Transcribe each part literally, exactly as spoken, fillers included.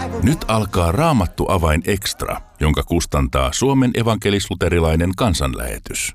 Nyt alkaa Raamattu avain extra, jonka kustantaa Suomen evankelis-luterilainen kansanlähetys.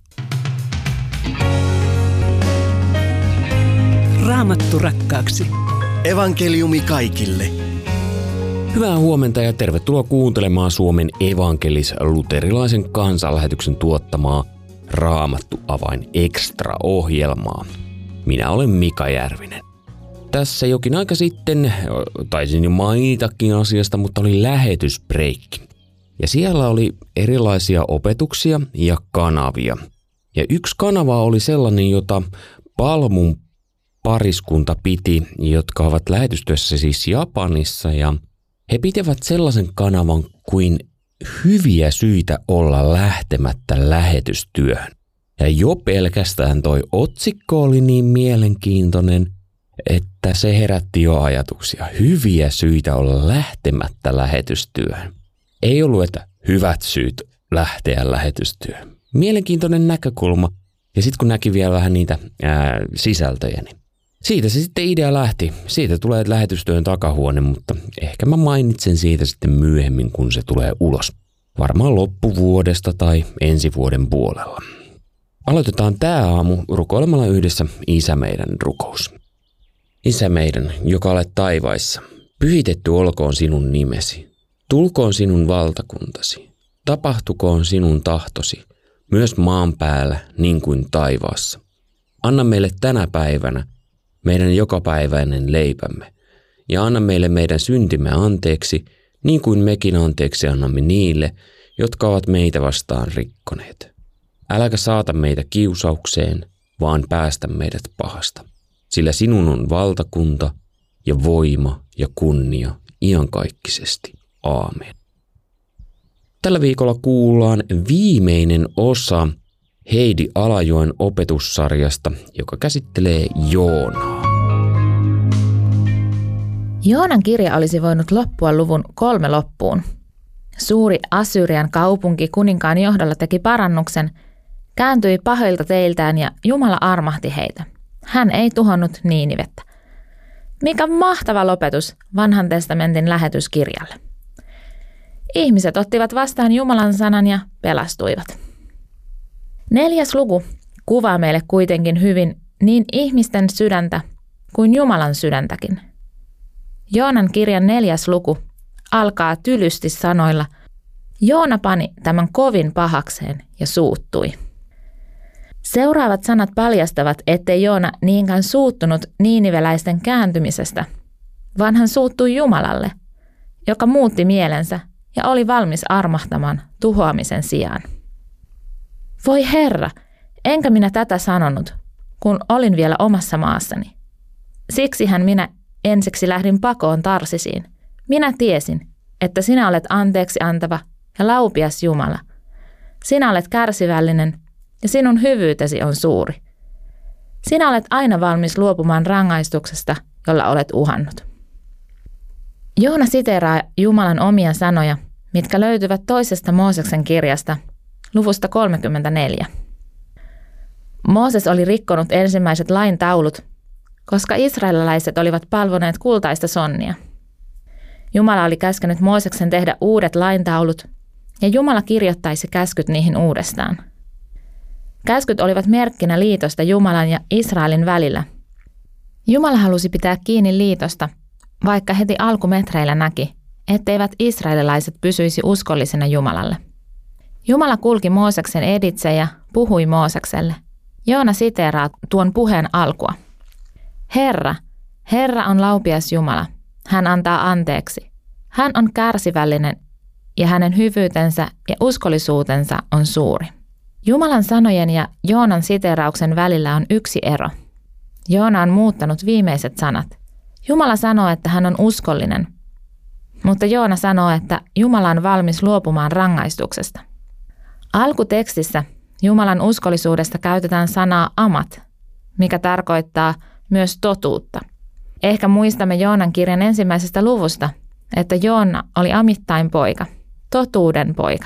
Raamattu rakkaaksi. Evankeliumi kaikille. Hyvää huomenta ja tervetuloa kuuntelemaan Suomen evankelis-luterilaisen kansanlähetyksen tuottamaa Raamattu avain extra-ohjelmaa. Minä olen Mika Järvinen. Tässä jokin aika sitten, taisin jo mainitakin asiasta, mutta oli lähetysbreikki. Ja siellä oli erilaisia opetuksia ja kanavia. Ja yksi kanava oli sellainen, jota Palmun pariskunta piti, jotka ovat lähetystyössä siis Japanissa. Ja he pitävät sellaisen kanavan kuin hyviä syitä olla lähtemättä lähetystyöhön. Ja jo pelkästään toi otsikko oli niin mielenkiintoinen, että se herätti jo ajatuksia. Hyviä syitä olla lähtemättä lähetystyöhön. Ei ollut, että hyvät syyt lähteä lähetystyöhön. Mielenkiintoinen näkökulma. Ja sitten kun näki vielä vähän niitä ää, sisältöjä, niin siitä se sitten idea lähti. Siitä tulee lähetystyön takahuone, mutta ehkä mä mainitsen siitä sitten myöhemmin, kun se tulee ulos. Varmaan loppuvuodesta tai ensi vuoden puolella. Aloitetaan tää aamu rukoilemalla yhdessä Isä meidän rukous. Isä meidän, joka olet taivaissa, pyhitetty olkoon sinun nimesi. Tulkoon sinun valtakuntasi. Tapahtukoon sinun tahtosi, myös maan päällä niin kuin taivaassa. Anna meille tänä päivänä meidän jokapäiväinen leipämme, ja anna meille meidän syntimme anteeksi, niin kuin mekin anteeksi annamme niille, jotka ovat meitä vastaan rikkoneet. Äläkä saata meitä kiusaukseen, vaan päästä meidät pahasta. Sillä sinun on valtakunta ja voima ja kunnia iankaikkisesti. Aamen. Tällä viikolla kuullaan viimeinen osa Heidi Alajoen opetussarjasta, joka käsittelee Joonaa. Joonan kirja olisi voinut loppua luvun kolme loppuun. Suuri Assyrian kaupunki kuninkaan johdolla teki parannuksen, kääntyi pahoilta teiltään ja Jumala armahti heitä. Hän ei tuhonnut Niinivettä. Mikä mahtava lopetus vanhan testamentin lähetyskirjalle. Ihmiset ottivat vastaan Jumalan sanan ja pelastuivat. Neljäs luku kuvaa meille kuitenkin hyvin niin ihmisten sydäntä kuin Jumalan sydäntäkin. Joonan kirjan neljäs luku alkaa tylysti sanoilla: Joona pani tämän kovin pahakseen ja suuttui. Seuraavat sanat paljastavat, ettei Joona niinkään suuttunut niiniveläisten kääntymisestä, vaan hän suuttui Jumalalle, joka muutti mielensä ja oli valmis armahtamaan tuhoamisen sijaan. Voi Herra, enkä minä tätä sanonut, kun olin vielä omassa maassani. Siksihän minä ensiksi lähdin pakoon Tarsisiin. Minä tiesin, että sinä olet anteeksi antava ja laupias Jumala. Sinä olet kärsivällinen ja sinun hyvyytesi on suuri. Sinä olet aina valmis luopumaan rangaistuksesta, jolla olet uhannut. Joona siteeraa Jumalan omia sanoja, mitkä löytyvät toisesta Mooseksen kirjasta, luvusta kolmekymmentäneljä. Mooses oli rikkonut ensimmäiset lain taulut, koska israelilaiset olivat palvoneet kultaista sonnia. Jumala oli käskenyt Mooseksen tehdä uudet laintaulut, ja Jumala kirjoittaisi käskyt niihin uudestaan. Käskyt olivat merkkinä liitosta Jumalan ja Israelin välillä. Jumala halusi pitää kiinni liitosta, vaikka heti alkumetreillä näki, etteivät israelilaiset pysyisi uskollisina Jumalalle. Jumala kulki Mooseksen editse ja puhui Moosekselle. Joona siteeraa tuon puheen alkua. Herra, Herra on laupias Jumala. Hän antaa anteeksi. Hän on kärsivällinen ja hänen hyvyytensä ja uskollisuutensa on suuri. Jumalan sanojen ja Joonan siteerauksen välillä on yksi ero. Joona on muuttanut viimeiset sanat. Jumala sanoo, että hän on uskollinen, mutta Joona sanoo, että Jumala on valmis luopumaan rangaistuksesta. Alkutekstissä Jumalan uskollisuudesta käytetään sanaa amat, mikä tarkoittaa myös totuutta. Ehkä muistamme Joonan kirjan ensimmäisestä luvusta, että Joona oli Amittain poika, totuuden poika.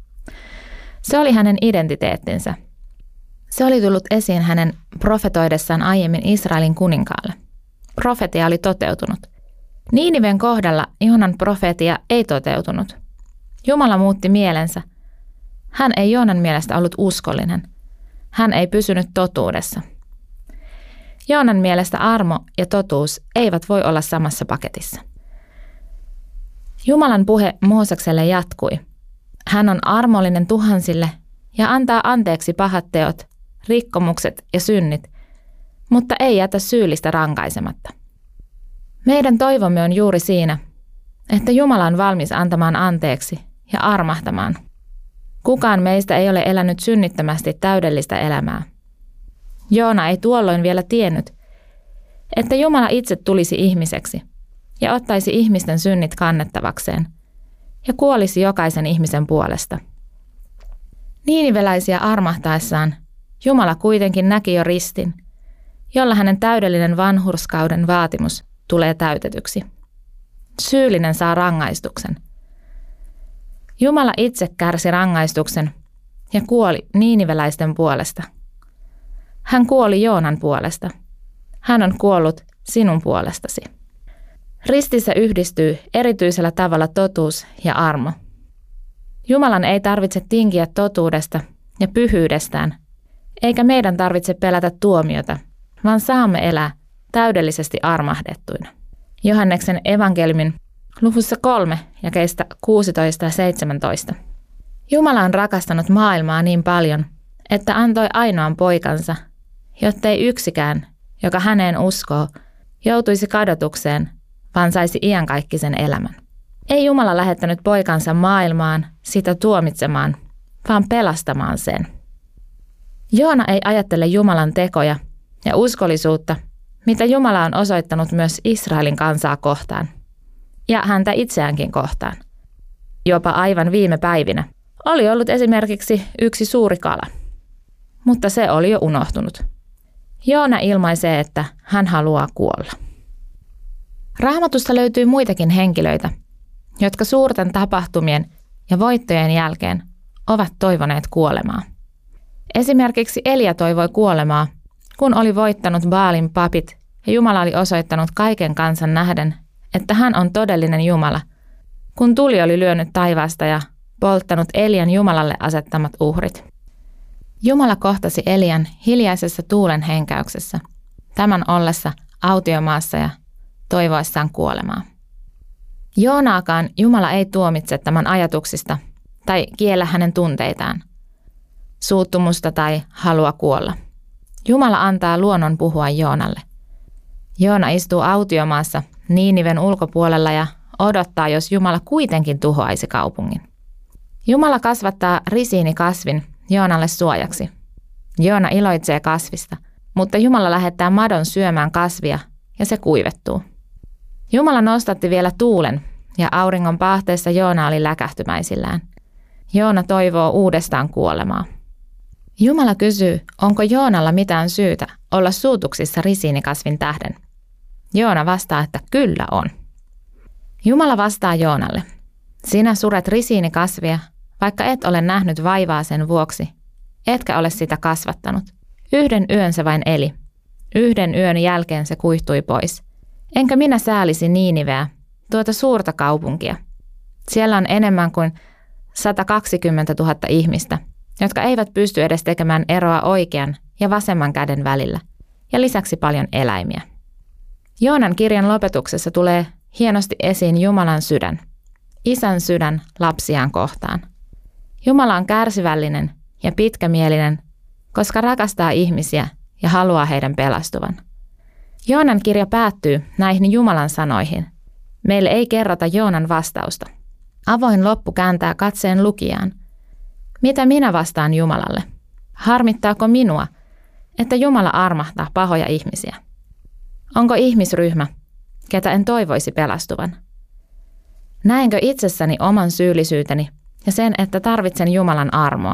Se oli hänen identiteettinsä. Se oli tullut esiin hänen profetoidessaan aiemmin Israelin kuninkaalle. Profetia oli toteutunut. Niiniven kohdalla Joonan profeetia ei toteutunut. Jumala muutti mielensä. Hän ei Joonan mielestä ollut uskollinen. Hän ei pysynyt totuudessa. Joonan mielestä armo ja totuus eivät voi olla samassa paketissa. Jumalan puhe Moosekselle jatkui. Hän on armollinen tuhansille ja antaa anteeksi pahat teot, rikkomukset ja synnit, mutta ei jätä syyllistä rankaisematta. Meidän toivomme on juuri siinä, että Jumala on valmis antamaan anteeksi ja armahtamaan. Kukaan meistä ei ole elänyt synnittömästi täydellistä elämää. Joona ei tuolloin vielä tiennyt, että Jumala itse tulisi ihmiseksi ja ottaisi ihmisten synnit kannettavakseen ja kuolisi jokaisen ihmisen puolesta. Niiniveläisiä armahtaessaan Jumala kuitenkin näki jo ristin, jolla hänen täydellinen vanhurskauden vaatimus tulee täytetyksi. Syyllinen saa rangaistuksen. Jumala itse kärsi rangaistuksen ja kuoli niiniveläisten puolesta. Hän kuoli Joonan puolesta. Hän on kuollut sinun puolestasi. Ristissä yhdistyy erityisellä tavalla totuus ja armo. Jumalan ei tarvitse tinkiä totuudesta ja pyhyydestään, eikä meidän tarvitse pelätä tuomiota, vaan saamme elää täydellisesti armahdettuina. Johanneksen evankeliumin luvussa kolme jakeista kuusitoista ja seitsemäntoista. Jumala on rakastanut maailmaa niin paljon, että antoi ainoan poikansa, jottei yksikään, joka häneen uskoo, joutuisi kadotukseen, vaan saisi iankaikkisen elämän. Ei Jumala lähettänyt poikansa maailmaan sitä tuomitsemaan, vaan pelastamaan sen. Joona ei ajattele Jumalan tekoja ja uskollisuutta, mitä Jumala on osoittanut myös Israelin kansaa kohtaan, ja häntä itseäänkin kohtaan. Jopa aivan viime päivinä oli ollut esimerkiksi yksi suuri kala, mutta se oli jo unohtunut. Joona ilmaisee, että hän haluaa kuolla. Raamatusta löytyy muitakin henkilöitä, jotka suurten tapahtumien ja voittojen jälkeen ovat toivoneet kuolemaa. Esimerkiksi Elia toivoi kuolemaa, kun oli voittanut Baalin papit ja Jumala oli osoittanut kaiken kansan nähden, että hän on todellinen Jumala, kun tuli oli lyönyt taivaasta ja polttanut Elian Jumalalle asettamat uhrit. Jumala kohtasi Elian hiljaisessa tuulen henkäyksessä, tämän ollessa autiomaassa ja toivoessaan kuolemaa. Joonaakaan Jumala ei tuomitse tämän ajatuksista tai kiellä hänen tunteitaan, suuttumusta tai halua kuolla. Jumala antaa luonnon puhua Joonalle. Joona istuu autiomaassa Niiniven ulkopuolella ja odottaa, jos Jumala kuitenkin tuhoaisi kaupungin. Jumala kasvattaa risiinikasvin Joonalle suojaksi. Joona iloitsee kasvista, mutta Jumala lähettää madon syömään kasvia ja se kuivettuu. Jumala nostatti vielä tuulen ja auringon paahteessa Joona oli läkähtymäisillään. Joona toivoo uudestaan kuolemaa. Jumala kysyy, onko Joonalla mitään syytä olla suutuksissa risiinikasvin tähden. Joona vastaa, että kyllä on. Jumala vastaa Joonalle, sinä suret risiinikasvia, vaikka et ole nähnyt vaivaa sen vuoksi, etkä ole sitä kasvattanut. Yhden yön se vain eli. Yhden yön jälkeen se kuihtui pois. Enkä minä säälisi Niiniveä, tuota suurta kaupunkia. Siellä on enemmän kuin sata kaksikymmentätuhatta ihmistä, jotka eivät pysty edes tekemään eroa oikean ja vasemman käden välillä, ja lisäksi paljon eläimiä. Joonan kirjan lopetuksessa tulee hienosti esiin Jumalan sydän, isän sydän lapsiaan kohtaan. Jumala on kärsivällinen ja pitkämielinen, koska rakastaa ihmisiä ja haluaa heidän pelastuvan. Joonan kirja päättyy näihin Jumalan sanoihin. Meille ei kerrota Joonan vastausta. Avoin loppu kääntää katseen lukijaan. Mitä minä vastaan Jumalalle? Harmittaako minua, että Jumala armahtaa pahoja ihmisiä? Onko ihmisryhmä, ketä en toivoisi pelastuvan? Näenkö itsessäni oman syyllisyyteni ja sen, että tarvitsen Jumalan armoa?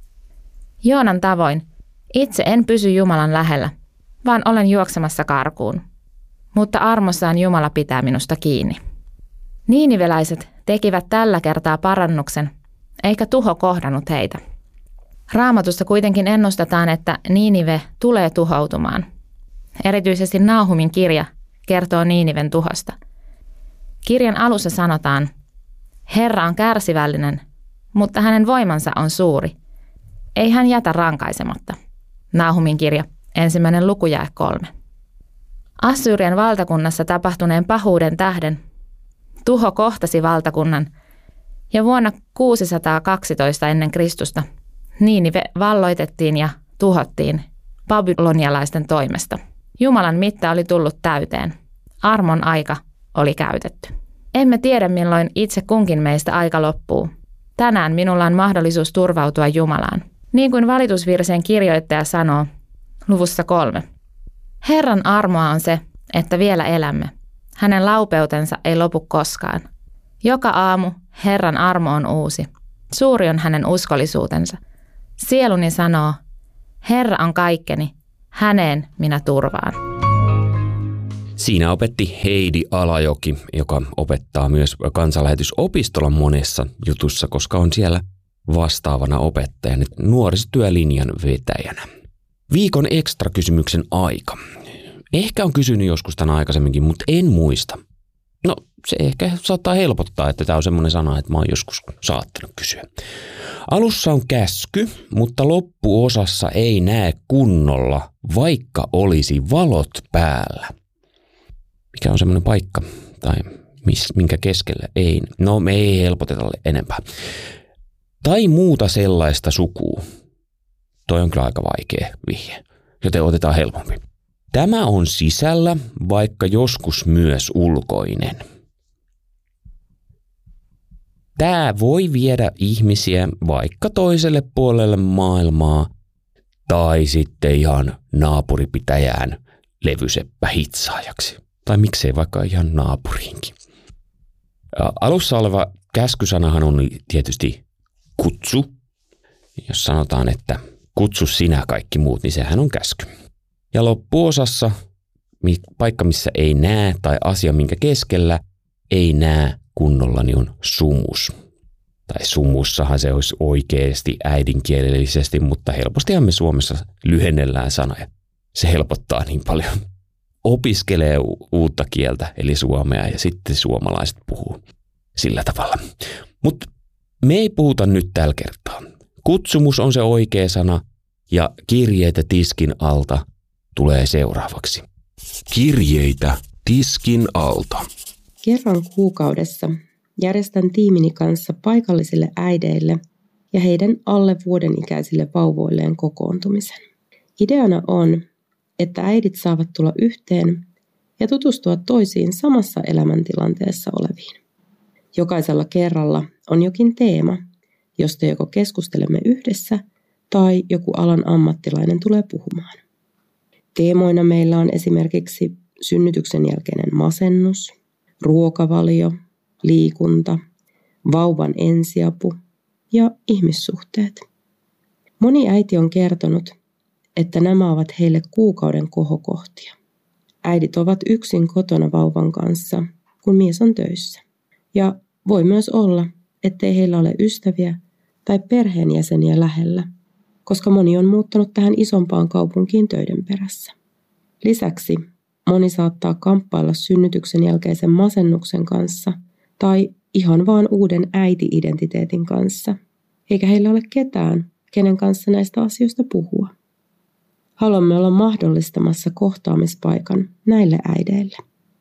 Joonan tavoin itse en pysy Jumalan lähellä, vaan olen juoksemassa karkuun. Mutta armossaan Jumala pitää minusta kiinni. Niiniveläiset tekivät tällä kertaa parannuksen, eikä tuho kohdannut heitä. Raamatussa kuitenkin ennustetaan, että Niinive tulee tuhoutumaan. Erityisesti Naahumin kirja kertoo Niiniven tuhosta. Kirjan alussa sanotaan, Herra on kärsivällinen, mutta hänen voimansa on suuri. Ei hän jätä rankaisematta. Nahumin kirja, ensimmäinen luku jae kolme. Assyrian valtakunnassa tapahtuneen pahuuden tähden tuho kohtasi valtakunnan ja vuonna kuusisataakaksitoista ennen Kristusta Niinive valloitettiin ja tuhottiin babylonialaisten toimesta. Jumalan mitta oli tullut täyteen. Armon aika oli käytetty. Emme tiedä, milloin itse kunkin meistä aika loppuu. Tänään minulla on mahdollisuus turvautua Jumalaan. Niin kuin valitusvirseen kirjoittaja sanoo luvussa kolme. Herran armoa on se, että vielä elämme. Hänen laupeutensa ei lopu koskaan. Joka aamu Herran armo on uusi. Suuri on hänen uskollisuutensa. Sieluni sanoo, Herra on kaikkeni, häneen minä turvaan. Siinä opetti Heidi Alajoki, joka opettaa myös kansanlähetysopistolla monessa jutussa, koska on siellä vastaavana opettajana, nuorisotyölinjan vetäjänä. Viikon ekstra kysymyksen aika. Ehkä on kysynyt joskus tämän aikaisemminkin, mutta en muista. No, se ehkä saattaa helpottaa, että tämä on semmoinen sana, että mä oon joskus saattanut kysyä. Alussa on käsky, mutta loppuosassa ei näe kunnolla, vaikka olisi valot päällä. Mikä on semmoinen paikka tai mis, minkä keskellä ei. No, me ei helpoteta enempää. Tai muuta sellaista sukua. Toi on kyllä aika vaikea vihje, joten otetaan helpompi. Tämä on sisällä, vaikka joskus myös ulkoinen. Tämä voi viedä ihmisiä vaikka toiselle puolelle maailmaa tai sitten ihan naapuripitäjään levyseppä hitsaajaksi. Tai miksei vaikka ihan naapuriinkin. Alussa oleva käskysanahan on tietysti kutsu. Jos sanotaan, että kutsu sinä kaikki muut, niin sehän on käsky. Ja loppuosassa paikka, missä ei näe tai asia, minkä keskellä ei näe kunnolla, niin on sumus. Tai sumussahan se olisi oikeasti äidinkielellisesti, mutta helpostihan me Suomessa lyhennellään sanoja. Se helpottaa niin paljon. Opiskelee u- uutta kieltä, eli suomea, ja sitten suomalaiset puhuu sillä tavalla. Mutta me ei puhuta nyt tällä kertaa. Kutsumus on se oikea sana, ja kirjeitä tiskin alta tulee seuraavaksi. Kirjeitä tiskin alta. Kerran kuukaudessa järjestän tiimini kanssa paikallisille äideille ja heidän alle vuoden ikäisille vauvoilleen kokoontumisen. Ideana on, että äidit saavat tulla yhteen ja tutustua toisiin samassa elämäntilanteessa oleviin. Jokaisella kerralla on jokin teema, josta joko keskustelemme yhdessä tai joku alan ammattilainen tulee puhumaan. Teemoina meillä on esimerkiksi synnytyksen jälkeinen masennus, ruokavalio, liikunta, vauvan ensiapu ja ihmissuhteet. Moni äiti on kertonut, että nämä ovat heille kuukauden kohokohtia. Äidit ovat yksin kotona vauvan kanssa, kun mies on töissä. Ja voi myös olla, ettei heillä ole ystäviä tai perheenjäseniä lähellä, koska moni on muuttanut tähän isompaan kaupunkiin töiden perässä. Lisäksi moni saattaa kamppailla synnytyksen jälkeisen masennuksen kanssa tai ihan vaan uuden äiti-identiteetin kanssa, eikä heillä ole ketään, kenen kanssa näistä asioista puhua. Haluamme olla mahdollistamassa kohtaamispaikan näille äideille.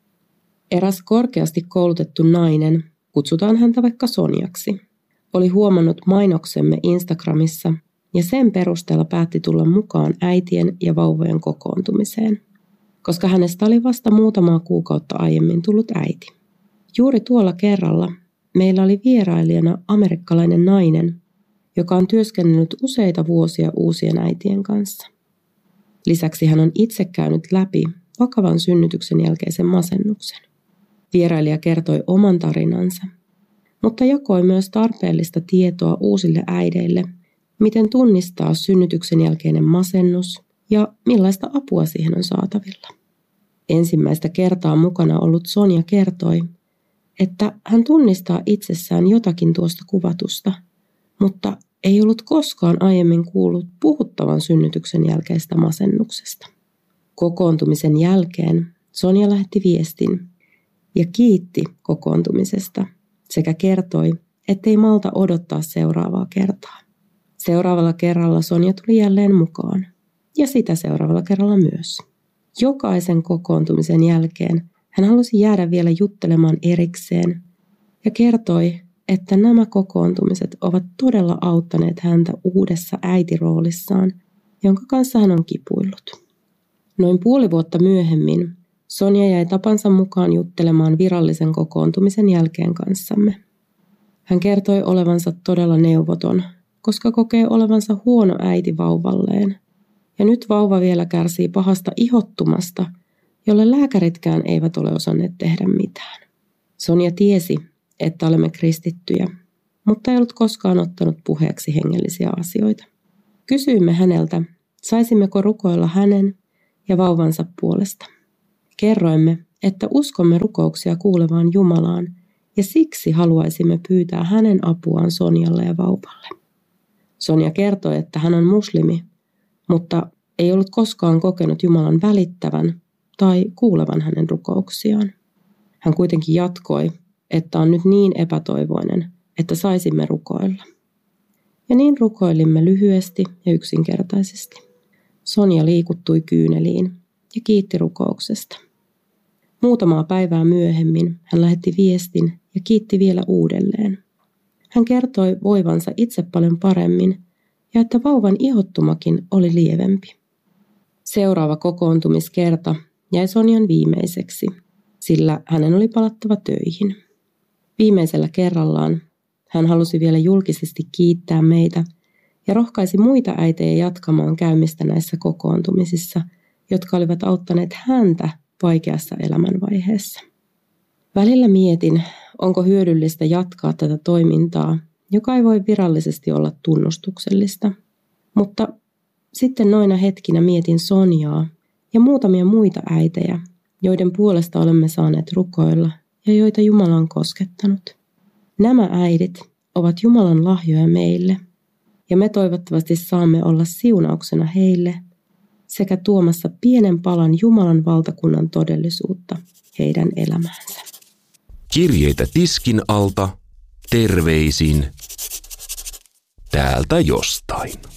Eräs korkeasti koulutettu nainen, kutsutaan häntä vaikka Sonjaksi, oli huomannut mainoksemme Instagramissa ja sen perusteella päätti tulla mukaan äitien ja vauvojen kokoontumiseen, koska hänestä oli vasta muutamaa kuukautta aiemmin tullut äiti. Juuri tuolla kerralla meillä oli vierailijana amerikkalainen nainen, joka on työskennellyt useita vuosia uusien äitien kanssa. Lisäksi hän on itse käynyt läpi vakavan synnytyksen jälkeisen masennuksen. Vierailija kertoi oman tarinansa, mutta jakoi myös tarpeellista tietoa uusille äideille, miten tunnistaa synnytyksen jälkeinen masennus ja millaista apua siihen on saatavilla. Ensimmäistä kertaa mukana ollut Sonja kertoi, että hän tunnistaa itsessään jotakin tuosta kuvatusta, mutta ei ollut koskaan aiemmin kuullut puhuttavan synnytyksen jälkeistä masennuksesta. Kokoontumisen jälkeen Sonja lähetti viestin, ja kiitti kokoontumisesta sekä kertoi, ettei malta odottaa seuraavaa kertaa. Seuraavalla kerralla Sonja tuli jälleen mukaan ja sitä seuraavalla kerralla myös. Jokaisen kokoontumisen jälkeen hän halusi jäädä vielä juttelemaan erikseen ja kertoi, että nämä kokoontumiset ovat todella auttaneet häntä uudessa äitiroolissaan, jonka kanssa hän on kipuillut. Noin puoli vuotta myöhemmin Sonja jäi tapansa mukaan juttelemaan virallisen kokoontumisen jälkeen kanssamme. Hän kertoi olevansa todella neuvoton, koska kokee olevansa huono äiti vauvalleen. Ja nyt vauva vielä kärsii pahasta ihottumasta, jolle lääkäritkään eivät ole osanneet tehdä mitään. Sonja tiesi, että olemme kristittyjä, mutta ei ollut koskaan ottanut puheeksi hengellisiä asioita. Kysyimme häneltä, saisimmeko rukoilla hänen ja vauvansa puolesta. Kerroimme, että uskomme rukouksia kuulevaan Jumalaan ja siksi haluaisimme pyytää hänen apuaan Sonjalle ja vauvalle. Sonja kertoi, että hän on muslimi, mutta ei ollut koskaan kokenut Jumalan välittävän tai kuulevan hänen rukouksiaan. Hän kuitenkin jatkoi, että on nyt niin epätoivoinen, että saisimme rukoilla. Ja niin rukoilimme lyhyesti ja yksinkertaisesti. Sonja liikuttui kyyneliin ja kiitti rukouksesta. Muutamaa päivää myöhemmin hän lähetti viestin ja kiitti vielä uudelleen. Hän kertoi voivansa itse paljon paremmin ja että vauvan ihottumakin oli lievempi. Seuraava kokoontumiskerta jäi Sonjan viimeiseksi, sillä hänen oli palattava töihin. Viimeisellä kerrallaan hän halusi vielä julkisesti kiittää meitä ja rohkaisi muita äitejä jatkamaan käymistä näissä kokoontumisissa, jotka olivat auttaneet häntä vaikeassa elämänvaiheessa. Välillä mietin, onko hyödyllistä jatkaa tätä toimintaa, joka ei voi virallisesti olla tunnustuksellista. Mutta sitten noina hetkinä mietin Sonjaa ja muutamia muita äitejä, joiden puolesta olemme saaneet rukoilla ja joita Jumala on koskettanut. Nämä äidit ovat Jumalan lahjoja meille ja me toivottavasti saamme olla siunauksena heille sekä tuomassa pienen palan Jumalan valtakunnan todellisuutta heidän elämäänsä. Kirjeitä tiskin alta, terveisin täältä jostain.